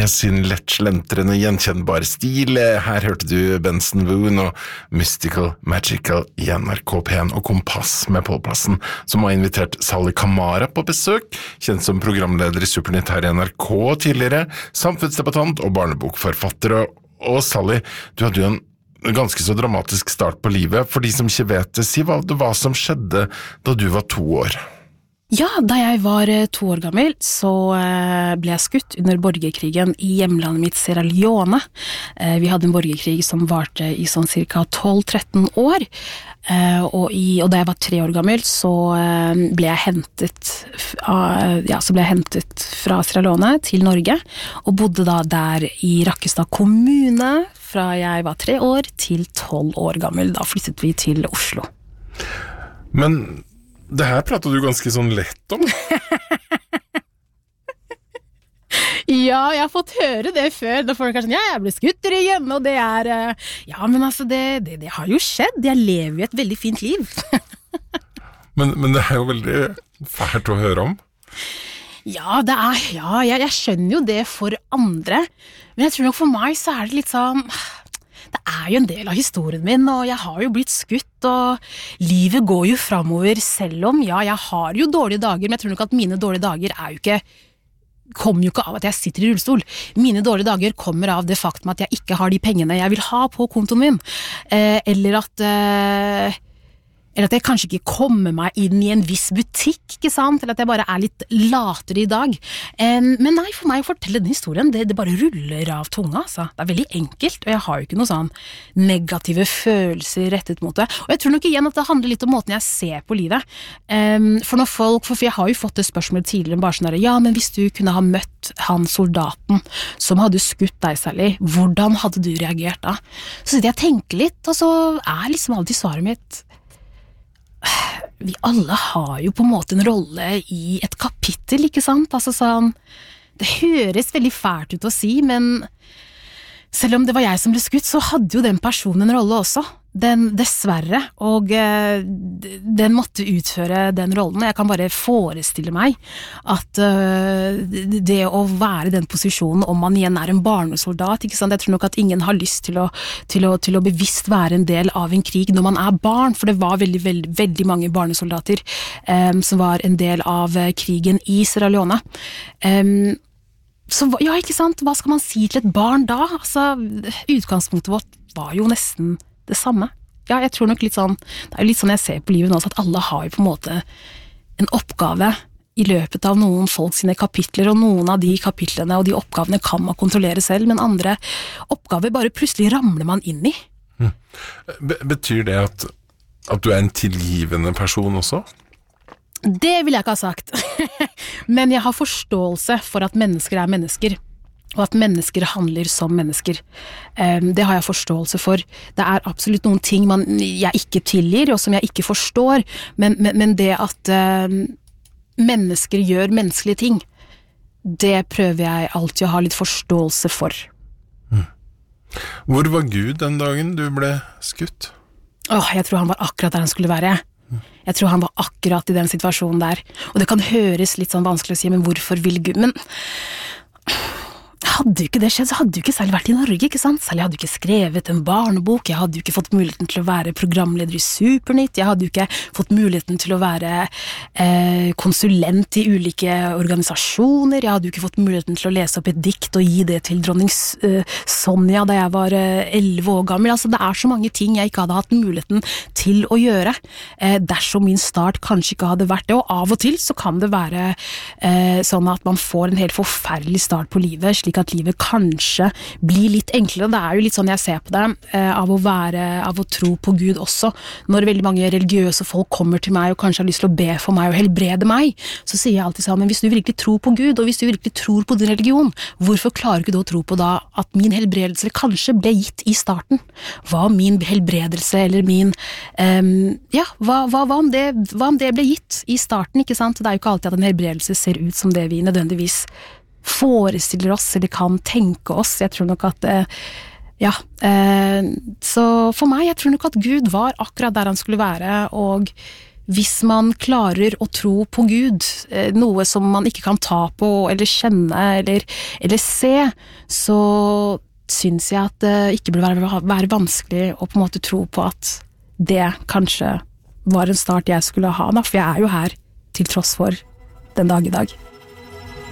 med sin lettslentrende gjenkjennbare stil. Her hørte du Benson Boone og Mystical Magical i NRK P1 og Kompass med påplassen, som har invitert Sally Kamara på besøk, kjent som programleder i Supernytt her i NRK tidligere, samfunnsdebattant og barnebokforfatter. Og Sally, du hadde jo en ganske så dramatisk start på livet. For de som ikke vet det, si hva som skjedde da du var 2 år. Ja, da jeg var 2 år gammel, så ble jeg skutt under borgerkrigen i hjemlandet mitt Sierra Leone. Vi hadde en borgerkrig som varte i sånn cirka 12-13 år, og da jeg var 3 år gammel, så ble jeg hentet fra Sierra Leone til Norge, og bodde da der i Rakkestad kommune fra jeg var 3 år til 12 år gammel. Da flyttet vi til Oslo. Men det her pratet du ganske sånn lett om. Ja, jeg har fått høre det før. Da folk er sånn, ja, jeg ble skutt igjen, og det er... Ja, men altså, det har jo skjedd. Jeg lever jo et veldig fint liv. men det er jo veldig fælt å høre om. Ja, jeg skjønner jo det for andre. Men jeg tror nok for meg så er det litt sånn... Det er jo en del av historien min, og jeg har jo blitt skutt, og livet går jo fremover selv om, ja, jeg har jo dårlige dager, men jeg tror nok at mine dårlige dager kommer jo ikke av at jeg sitter i rullestol. Mine dårlige dager kommer av det faktum at jeg ikke har de pengene jeg vil ha på kontoen min, eller at jeg kanskje ikke kommer meg inn i en viss butikk, ikke sant? Eller at jeg bare er litt latere i dag. Men nei, for meg å fortelle den historien, det bare ruller av tunga, altså. Det er veldig enkelt, og jeg har jo ikke noen sånn negative følelser rettet mot det. Og jeg tror nok igjen at det handler litt om måten jeg ser på livet. For jeg har jo fått det spørsmålet tidligere, bare sånn der, ja, men hvis du kunne ha møtt han soldaten som hadde skutt deg, Sally, hvordan hadde du reagert da? Så jeg tenker litt, og så er liksom alltid svaret mitt, vi alle har jo på en måte en rolle i et kapittel, ikke sant? Altså sånn, det høres veldig fælt ut å si, men selv om det var jeg som ble skutt, så hadde jo den personen en rolle også. Dessverre, og den måtte utføre den rollen. Jeg kan bare forestille meg at det å være i den posisjonen, om man igjen er en barnesoldat, ikke sant? Jeg tror nok at ingen har lyst til å bevisst være en del av en krig når man er barn, for det var veldig, veldig, veldig mange barnesoldater som var en del av krigen i Sierra Leone. Så ja, ikke sant? Hva skal man si til et barn da? Altså, utgangspunktet vårt var jo nesten det samme. Ja, jeg tror nok litt sånn, det er jo litt sånn jeg ser på livet nå, at alle har jo på en måte en oppgave i løpet av noen folk sine kapitler, og noen av de kapitlene og de oppgavene kan man kontrollere selv, men andre oppgaver bare plutselig ramler man inn i. Betyr det at du er en tilgivende person også? Det vil jeg ikke ha sagt. Men jeg har forståelse for at mennesker er mennesker, og at mennesker handler som mennesker. Det har jeg forståelse for. Det er absolutt noen ting jeg ikke tilgir, og som jeg ikke forstår, men det at mennesker gjør menneskelige ting, det prøver jeg alltid å ha litt forståelse for. Hvor var Gud den dagen du ble skutt? Jeg tror han var akkurat der han skulle være. Jeg tror han var akkurat i den situasjonen der. Og det kan høres litt sånn vanskelig å si, men hvorfor vil Gud? Men hadde jo ikke det skjedd, så hadde jo ikke Sally vært i Norge, ikke sant? Sally hadde jo ikke skrevet en barnebok, jeg hadde jo ikke fått muligheten til å være programleder i Supernytt, jeg hadde jo ikke fått muligheten til å være konsulent i ulike organisasjoner, jeg hadde jo ikke fått muligheten til å lese opp et dikt og gi det til dronning Sonja da jeg var 11 år gammel. Altså, det er så mange ting jeg ikke hadde hatt muligheten til å gjøre, dersom min start kanskje ikke hadde vært det, og av og til så kan det være sånn at man får en helt forferdelig start på livet, slik at livet kanskje blir litt enklere. Det er jo litt sånn jeg ser på det, av å tro på Gud også. Når veldig mange religiøse folk kommer til meg og kanskje har lyst til å be for meg og helbrede meg, så sier jeg alltid sånn, men hvis du virkelig tror på Gud, og hvis du virkelig tror på din religion, hvorfor klarer du ikke da å tro på da at min helbredelse kanskje ble gitt i starten? Hva om min helbredelse, eller min hva om det ble gitt i starten, ikke sant? Det er jo ikke alltid at en helbredelse ser ut som det vi nødvendigvis forestiller oss, eller kan tenke oss. Jeg tror nok at så for meg, jeg tror nok at Gud var akkurat der han skulle være, og hvis man klarer å tro på Gud, noe som man ikke kan ta på, eller kjenne, eller se, så synes jeg at det ikke burde være vanskelig å på en måte tro på at det kanskje var en start jeg skulle ha, da, for jeg jo her til tross for den dag i dag.